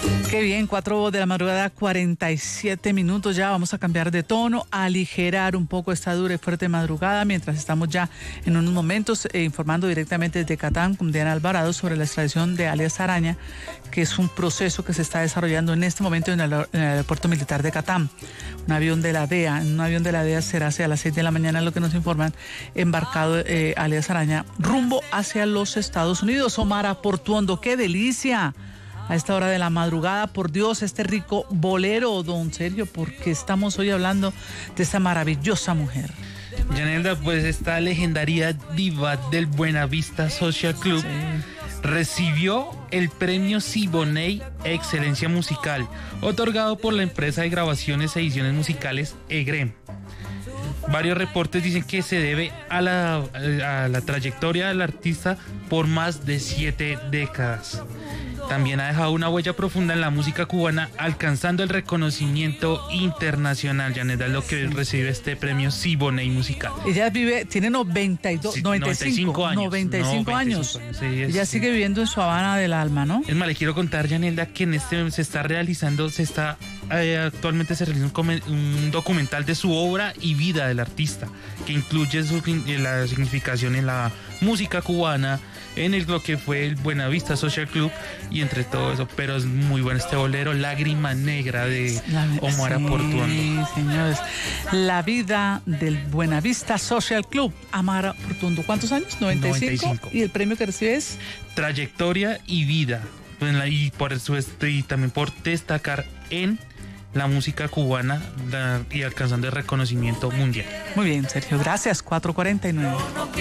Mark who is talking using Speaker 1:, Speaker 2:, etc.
Speaker 1: Qué bien, 4 de la madrugada, 47 minutos ya. Vamos a cambiar de tono, a aligerar un poco esta dura y fuerte madrugada, mientras estamos ya en unos momentos informando directamente desde Catán con Diana Alvarado sobre la extradición de alias Araña, que es un proceso que se está desarrollando en este momento en el aeropuerto militar de Catán. Un avión de la DEA será hacia las 6 de la mañana, lo que nos informan, embarcado alias Araña rumbo hacia los Estados Unidos. Omar Portuondo, ¡qué delicia! A esta hora de la madrugada, por Dios, este rico bolero, don Sergio, porque estamos hoy hablando de esta maravillosa mujer.
Speaker 2: Yanelda, pues esta legendaria diva del Buenavista Social Club recibió el premio Siboney Excelencia Musical, otorgado por la empresa de grabaciones e ediciones musicales EGREM. Varios reportes dicen que se debe a la trayectoria del artista por más de 7 décadas. También ha dejado una huella profunda en la música cubana, alcanzando el reconocimiento internacional. Yanelda, lo que recibe este premio Siboney Musical.
Speaker 1: Ella tiene 95 años.
Speaker 2: Sí,
Speaker 1: ella sigue viviendo en su Habana del alma, ¿no?
Speaker 2: Es más, le quiero contar, Yanelda, que actualmente se realiza un documental de su obra y vida del artista, que incluye la significación en la música cubana, en lo que fue el Buenavista Social Club y entre todo eso. Pero es muy bueno este bolero, Lágrima Negra, de Omar Portuondo.
Speaker 1: Sí, señores. La vida del Buenavista Social Club, Omar Portuondo. ¿Cuántos años? 95. ¿Y el premio que recibe es?
Speaker 2: Trayectoria y vida. Y por eso y también por destacar en la música cubana y alcanzando el reconocimiento mundial.
Speaker 1: Muy bien, Sergio. Gracias. 4:49.